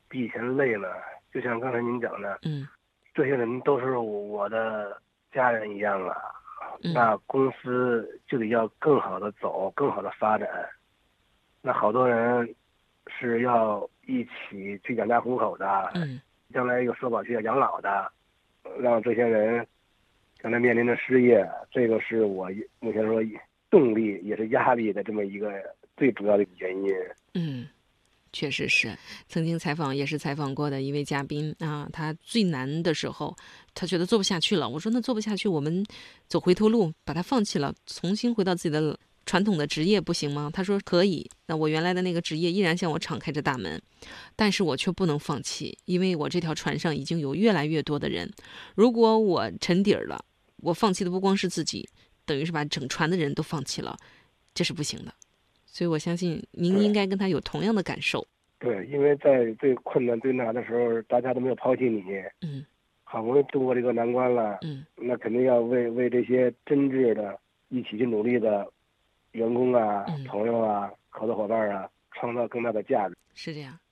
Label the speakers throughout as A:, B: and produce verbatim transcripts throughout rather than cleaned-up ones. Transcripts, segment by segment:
A: 比以前累了。就像刚才您讲的，
B: 嗯，
A: 这些人都是我的家人一样啊，
B: 嗯
A: 那公司就得要更好的走，更好的发展。那好多人是要一起去养家糊口的，
B: 嗯
A: 将来有社保去养老的，让这些人将来面临着失业，这个是我目前说动力也是压力的这么一个最主要的原因。
B: 嗯。确实是，曾经采访也是采访过的一位嘉宾啊，他最难的时候，他觉得做不下去了。我说那做不下去，我们走回头路，把它放弃了，重新回到自己的传统的职业不行吗？他说可以。那我原来的那个职业依然向我敞开着大门，但是我却不能放弃，因为我这条船上已经有越来越多的人，如果我沉底儿了，我放弃的不光是自己，等于是把整船的人都放弃了，这是不行的。所以我相信您应该跟他有同样的感受。
A: 对，因为在最困难最难的时候，大家都没有抛弃你，
B: 嗯，
A: 好不容易度过这个难关了，
B: 嗯，
A: 那肯定要为为这些真挚的、一起去努力的员工啊、
B: 嗯
A: 朋友啊、合作伙伴啊，创造更大的价值。
B: 是这样。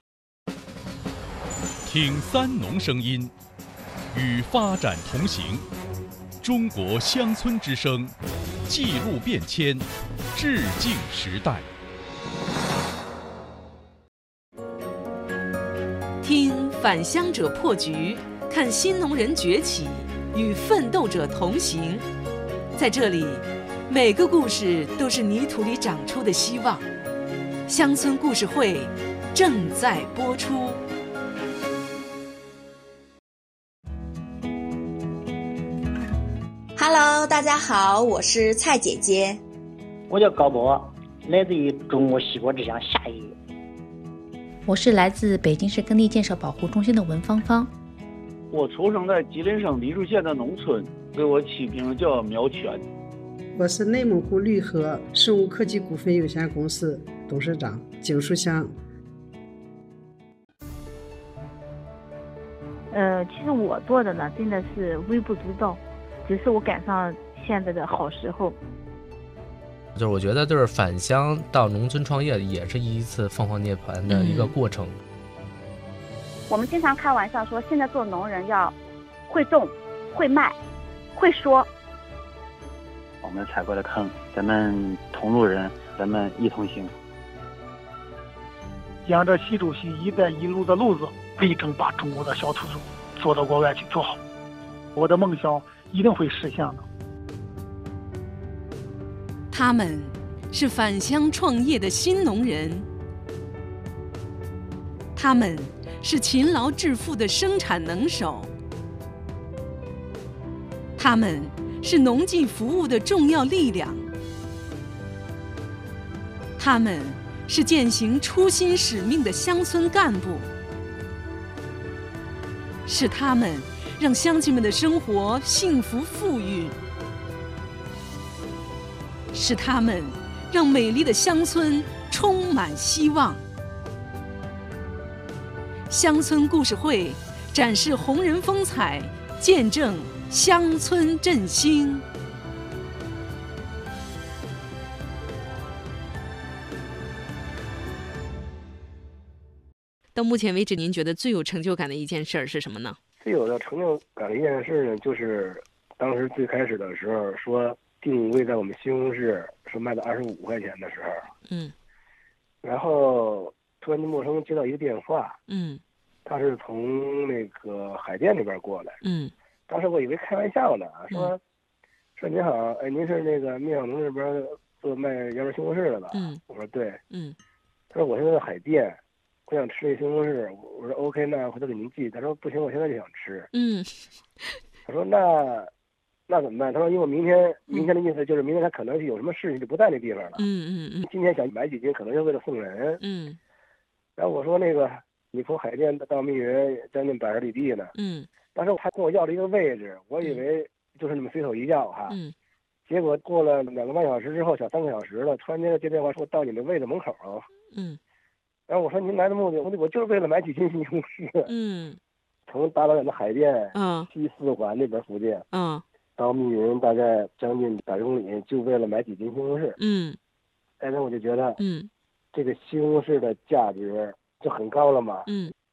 C: 听三农声音，与发展同行。中国乡村之声，记录变迁，致敬时代。
B: 听返乡者破局，看新农人崛起，与奋斗者同行。在这里，每个故事都是泥土里长出的希望。乡村故事会正在播出。
D: Hello， 大家好，我是蔡姐姐。
E: 我叫高博，来自于中国西国之乡夏邑。
F: 我是来自北京市耕地建设保护中心的文芳芳。
G: 我出生在吉林省梨树县的农村，给我起名叫苗全。
H: 我是内蒙古绿河生物科技股份有限公司董事长景书香。
I: 呃，其实我做的呢，真的是微不足道，只是我赶上现在的好时候。
J: 就是我觉得，就是返乡到农村创业，也是一次凤凰涅槃的一个过程。嗯、
K: 我们经常开玩笑说，现在做农人要会种、会卖、会说。
E: 我们踩过的坑，咱们同路人，咱们一同行。
L: 沿着习主席“一带一路”的路子，力争把中国的小土豆做到国外去做好。我的梦想一定会实现的。
B: 他们是返乡创业的新农人，他们是勤劳致富的生产能手，他们是农技服务的重要力量，他们是践行初心使命的乡村干部，是他们让乡亲们的生活幸福富裕，是他们让美丽的乡村充满希望。乡村故事会展示红人风采，见证乡村振兴。到目前为止，您觉得最有成就感的一件事儿是什么呢？
A: 最有的成就感的一件事呢，就是当时最开始的时候说定位在我们西红柿是卖到二十五块钱的时候，
B: 嗯，
A: 然后突然间陌生接到一个电话，
B: 嗯，
A: 他是从那个海淀那边过来，
B: 嗯，
A: 当时我以为开玩笑呢，说、嗯、说您好，哎，您是那个灭小农这边做卖羊肉西红柿的吧？
B: 嗯，
A: 我说对，
B: 嗯，
A: 他说我现在在海淀，我想吃这西红柿，我说 OK， 那回头给您寄。他说不行，我现在就想吃。
B: 嗯，
A: 他说那那怎么办？他说因为我明天明天的意思就是明天他可能是有什么事情就不在那地方了。
B: 嗯嗯嗯，
A: 今天想买几斤，可能是为了送人。
B: 嗯，
A: 然后我说那个你从海淀到密云将近百十里地呢。
B: 嗯，
A: 当时他跟我要了一个位置，我以为就是那么随口一要哈。
B: 嗯，
A: 结果过了两个半小时之后，小三个小时了，突然间接电话说到你的位置门口。
B: 嗯。
A: 然后我说您来的目的，我我就是为了买几斤西红柿。
B: 嗯，
A: 从大老远的海淀，
B: 嗯，
A: 西四环那边福建，
B: 嗯，
A: 到密云大概将近百公里，就为了买几斤西红柿。
B: 嗯，
A: 但是我就觉得，
B: 嗯，
A: 这个西红柿的价值就很高了嘛。
B: 嗯，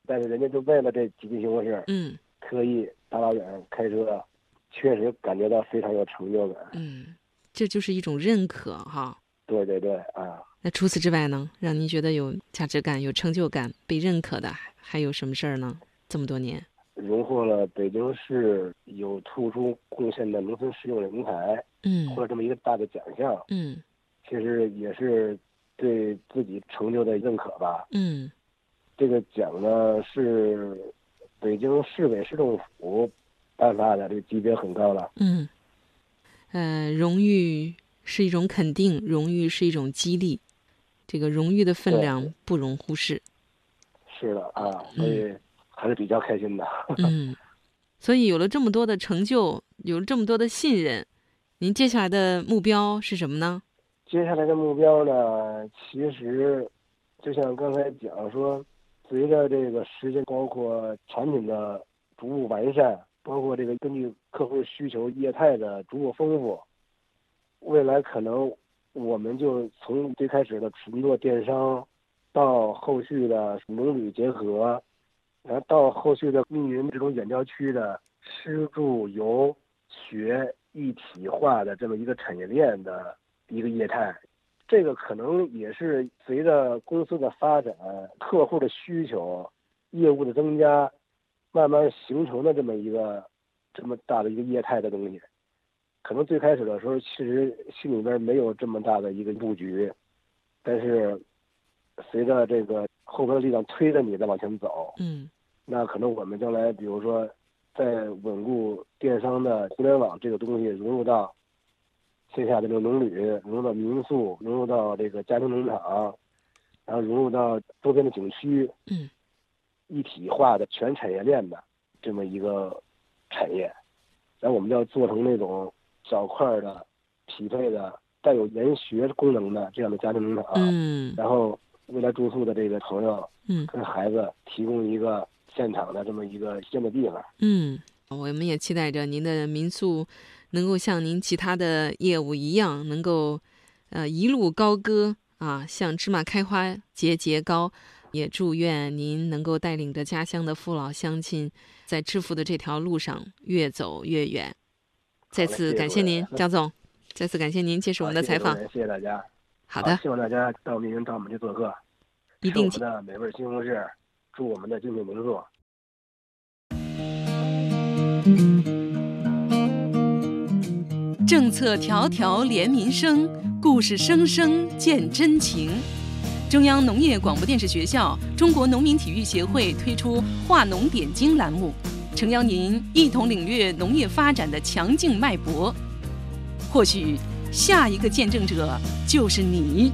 A: 但是人家就为了这几件西红柿，
B: 嗯，
A: 特意大老远开车，确实感觉到非常有成就感。
B: 嗯，这就是一种认可哈。
A: 对对对啊。
B: 那除此之外呢，让您觉得有价值感、有成就感、被认可的还有什么事儿呢？这么多年，
A: 荣获了北京市有突出贡献的农村实用人才，
B: 嗯，
A: 获了这么一个大的奖项，
B: 嗯，
A: 其实也是对自己成就的认可吧。
B: 嗯，
A: 这个奖呢是北京市委市政府颁发的，这个级别很高了。
B: 嗯，呃，荣誉是一种肯定，荣誉是一种激励，这个荣誉的分量不容忽视。
A: 是的啊，所以还是比较开心的。
B: 嗯，所以有了这么多的成就，有了这么多的信任，您接下来的目标是什么呢？
A: 接下来的目标呢，其实就像刚才讲说，随着这个时间，包括产品的逐步完善，包括这个根据客户需求业态的逐步丰富，未来可能我们就从最开始的纯做电商，到后续的农旅结合，然后到后续的密云这种远郊区的吃住游学一体化的这么一个产业链的一个业态，这个可能也是随着公司的发展、客户的需求、业务的增加，慢慢形成的这么一个这么大的一个业态的东西。可能最开始的时候，其实心里边没有这么大的一个布局，但是随着这个后边的力量推着你再往前走，
B: 嗯，
A: 那可能我们将来，比如说，在稳固电商的互联网这个东西融入到线下的这个农旅，融入到民宿，融入到这个家庭农场，然后融入到周边的景区，
B: 嗯，
A: 一体化的全产业链的这么一个产业，然后我们就要做成那种小块的、匹配的、带有研学功能的这样的家庭农场，
B: 嗯，
A: 然后未来住宿的这个朋友，
B: 嗯，
A: 跟孩子提供一个现场的这么一个新的地方。
B: 嗯，我们也期待着您的民宿能够像您其他的业务一样，能够呃一路高歌啊，像芝麻开花节节高。也祝愿您能够带领着家乡的父老乡亲，在致富的这条路上越走越远。再次感谢您，张总，再次感谢您接受我们的采访。
A: 谢谢大家。
B: 好的，
A: 希望大家到密云到我们去做客，
B: 一定
A: 吃我们的美味西红柿，住我们的精品民宿。
M: 政策条条连民生，故事声声见真情。中央农业广播电视学校、中国农民体育协会推出“化农点睛”栏目，诚邀您一同领略农业发展的强劲脉搏。或许下一个见证者就是你。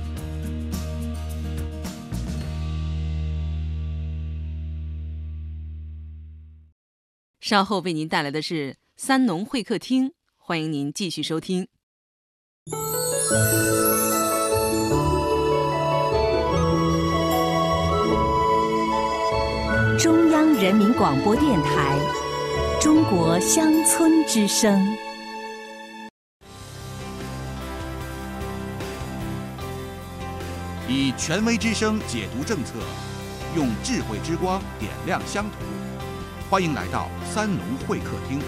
M: 稍后为您带来的是三农会客厅，欢迎您继续收听。
N: 中央人民广播电台，中国乡村之声。
O: 以权威之声解读政策，用智慧之光点亮乡土。欢迎来到三农会客厅。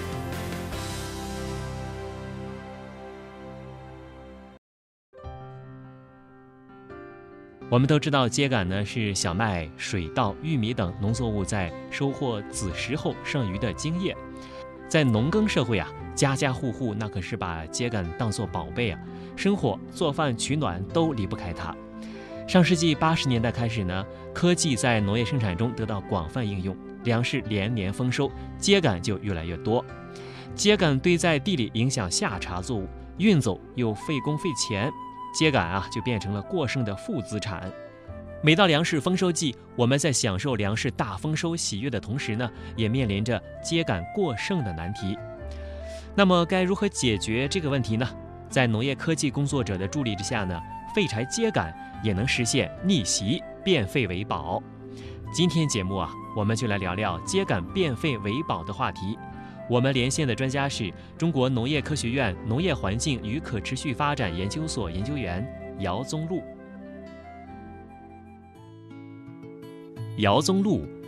P: 我们都知道，秸秆呢是小麦、水稻、玉米等农作物在收获子实后剩余的茎叶。在农耕社会啊，家家户户那可是把秸秆当作宝贝啊，生火、做饭、取暖都离不开它。上世纪八十年代开始呢，科技在农业生产中得到广泛应用，粮食连年丰收，秸秆就越来越多。秸秆堆在地里影响夏茬作物，运走又费工费钱。秸秆啊，就变成了过剩的负资产。每到粮食丰收季，我们在享受粮食大丰收喜悦的同时呢，也面临着秸秆过剩的难题。那么该如何解决这个问题呢？在农业科技工作者的助力之下呢，废柴秸秆也能实现逆袭，变废为宝。今天节目啊，我们就来聊聊秸秆变废为宝的话题。我们连线的专家是中国农业科学院农业环境与可持续发展研究所研究员姚宗禄。姚宗禄